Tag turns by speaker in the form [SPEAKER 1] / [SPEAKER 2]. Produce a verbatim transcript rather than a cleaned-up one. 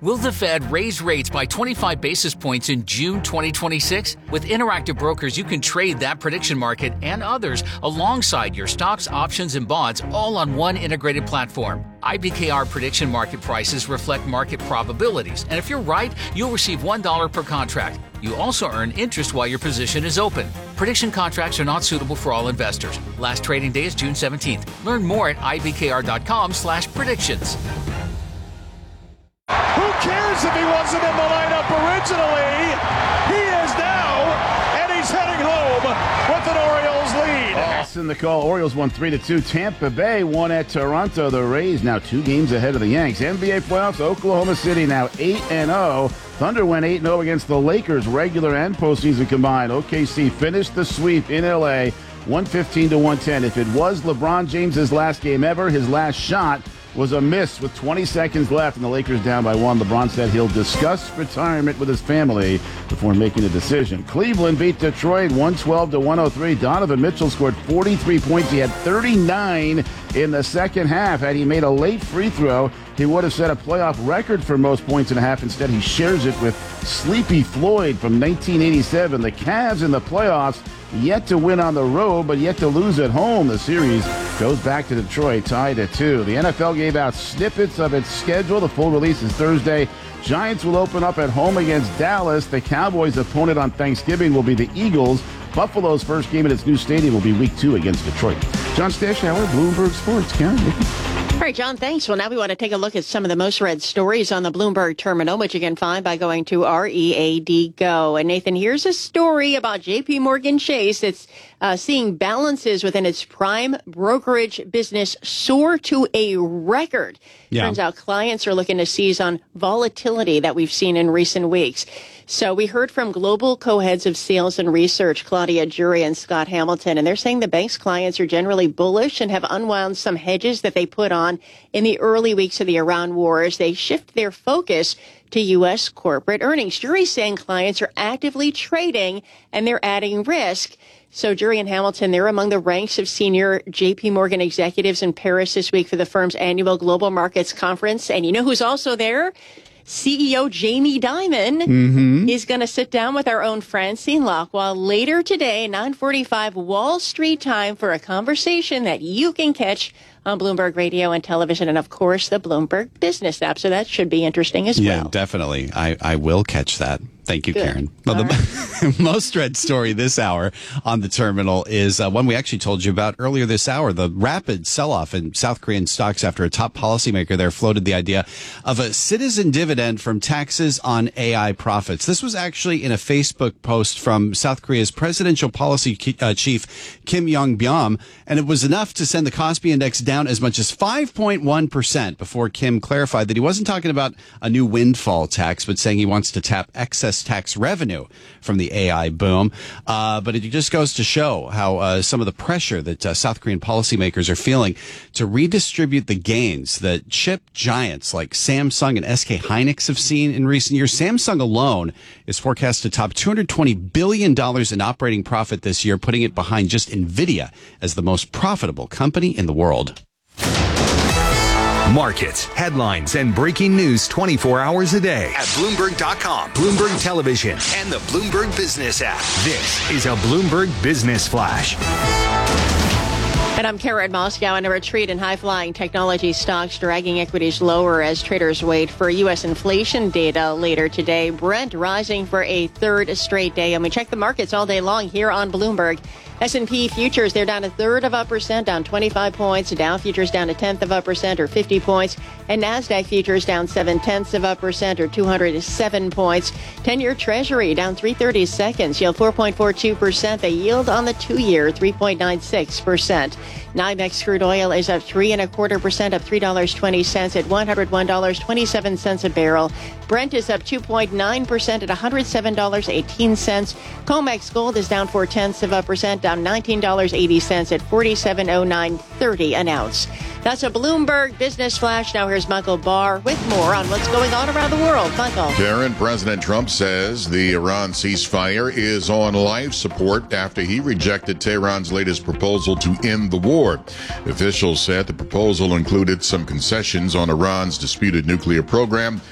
[SPEAKER 1] Will the Fed raise rates by twenty-five basis points in June twenty twenty-six? With Interactive Brokers, you can trade that prediction market and others alongside your stocks, options, and bonds all on one integrated platform. I B K R prediction market prices reflect market probabilities, and if you're right, you'll receive one dollar per contract. You also earn interest while your position is open. Prediction contracts are not suitable for all investors. Last trading day is June seventeenth. Learn more at I B K R dot com slash predictions.
[SPEAKER 2] Who cares if he wasn't in the lineup originally? He is now, and he's heading home with an Orioles lead.
[SPEAKER 3] That's in the call. Orioles won three to two. Tampa Bay won at Toronto. The Rays now two games ahead of the Yanks. N B A playoffs, Oklahoma City now eight and oh. Thunder went eight and oh against the Lakers, regular and postseason combined. O K C finished the sweep in L A, one fifteen to one ten. If it was LeBron James's last game ever, his last shot was a miss with twenty seconds left and the Lakers down by one. LeBron said he'll discuss retirement with his family before making a decision. Cleveland beat Detroit one twelve to one oh three. Donovan Mitchell scored forty-three points. He had thirty-nine in the second half. Had he made a late free throw, he would have set a playoff record for most points and a half. Instead, he shares it with Sleepy Floyd from nineteen eighty-seven. The Cavs in the playoffs yet to win on the road, but yet to lose at home. The series goes back to Detroit, tied at two. The N F L gave out snippets of its schedule. The full release is Thursday. Giants will open up at home against Dallas. The Cowboys' opponent on Thanksgiving will be the Eagles. Buffalo's first game at its new stadium will be week two against Detroit. John Stashauer, Bloomberg Sports. Karen?
[SPEAKER 4] All right, John, thanks. Well, now we want to take a look at some of the most read stories on the Bloomberg terminal, which you can find by going to R E A D Go. And Nathan, here's a story about J P Morgan Chase that's uh, seeing balances within its prime brokerage business soar to a record. Yeah. Turns out clients are looking to seize on volatility that we've seen in recent weeks. So we heard from global co-heads of sales and research, Claudia Jury and Scott Hamilton, and they're saying the bank's clients are generally bullish and have unwound some hedges that they put on in the early weeks of the Iran war as they shift their focus to U S corporate earnings. Jury's saying clients are actively trading and they're adding risk. So Jury and Hamilton, they're among the ranks of senior J P Morgan executives in Paris this week for the firm's annual Global Markets Conference. And you know who's also there? C E O Jamie Dimon mm-hmm. is going to sit down with our own Francine Lockwell later today, nine forty-five Wall Street time, for a conversation that you can catch on Bloomberg Radio and Television and, of course, the Bloomberg Business app. So that should be interesting as
[SPEAKER 5] yeah,
[SPEAKER 4] well.
[SPEAKER 5] Yeah, definitely. I, I will catch that. Thank you,
[SPEAKER 4] Good.
[SPEAKER 5] Karen. Well, the right. most read story this hour on the terminal is uh, one we actually told you about earlier this hour, the rapid sell-off in South Korean stocks after a top policymaker there floated the idea of a citizen dividend from taxes on A I profits. This was actually in a Facebook post from South Korea's presidential policy uh, chief, Kim Yong-byum, and it was enough to send the Kospi index down as much as five point one percent before Kim clarified that he wasn't talking about a new windfall tax, but saying he wants to tap excess tax revenue from the A I boom. Uh, but it just goes to show how uh, some of the pressure that uh, South Korean policymakers are feeling to redistribute the gains that chip giants like Samsung and S K Hynix have seen in recent years. Samsung alone is forecast to top two hundred twenty billion dollars in operating profit this year, putting it behind just NVIDIA as the most profitable company in the world.
[SPEAKER 6] Markets, headlines, and breaking news twenty-four hours a day at Bloomberg dot com, Bloomberg Television, and the Bloomberg Business app. This is a Bloomberg Business Flash.
[SPEAKER 4] And I'm Karen Moscow, and a retreat in high-flying technology stocks dragging equities lower as traders wait for U S inflation data later today. Brent rising for a third straight day. And we check the markets all day long here on Bloomberg. S and P futures, they're down a third of a percent, down twenty-five points. Dow futures down a tenth of a percent, or fifty points. And NASDAQ futures down seven tenths of a percent, or two hundred seven points. ten-year Treasury down three thirty-seconds, yield four point four two percent. The yield on the two-year, three point nine six percent. NYMEX crude oil is up three and a quarter percent, up three dollars and twenty cents at one hundred one dollars and twenty-seven cents a barrel. Brent is up two point nine percent at one hundred seven dollars and eighteen cents. COMEX gold is down four tenths of a percent, down nineteen dollars and eighty cents at forty-seven oh nine thirty an ounce. That's a Bloomberg Business Flash. Now here's Michael Barr with more on what's going on around the world. Michael.
[SPEAKER 7] Karen, President Trump says the Iran ceasefire is on life support after he rejected Tehran's latest proposal to end the war. Officials said the proposal included some concessions on Iran's disputed nuclear program